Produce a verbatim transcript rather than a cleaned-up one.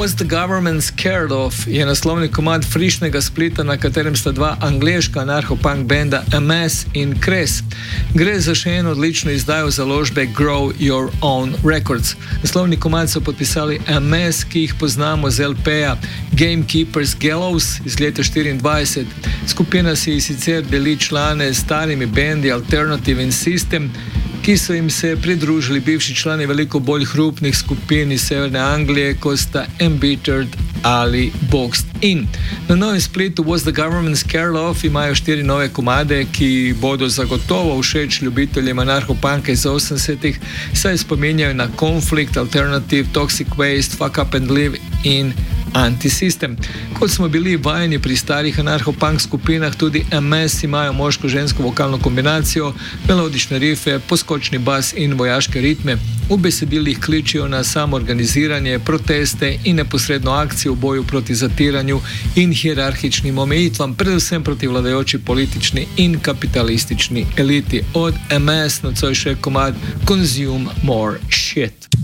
Was the Government Scared Of je naslovni komad frišnega splita, na katerem sta dva angleška anarcho-punk benda A Mess in Kres. Gre za še eno odlično izdajo založbe Grow Your Own Records. Naslovni komad so podpisali A Mess, ki jih poznamo z L P-ja Gamekeeper's Gallows iz leta štiriindvajset. Skupina si sicer deli člane s starimi bendi Alternative in System, ki so jim se pridružili bivši člani veliko bolj hrupnih skupin iz Severne Anglije, kot sta Embittered ali Boxed In. Na novem splitu Was the Government Scared Of imajo štiri nove komade, ki bodo zagotovo všeč ljubiteljem anarcho-punka iz osemdesetih, saj spominjajo na Conflict, Alternative, Toxic Waste, Fuck Up and Live in Anti-System. Kot smo bili vajeni pri starih anarcho-punk skupinah, tudi A Mess imajo moško-žensko vokalno kombinacijo, melodične rife, poskočni bas in vojaške ritme. V besedilih kličijo na samoorganiziranje, proteste in neposredno akcijo v boju proti zatiranju in hierarhičnim omejitvam, predvsem proti vladajoči politični in kapitalistični eliti. Od A Mess nocoj še komad Consume More Shit.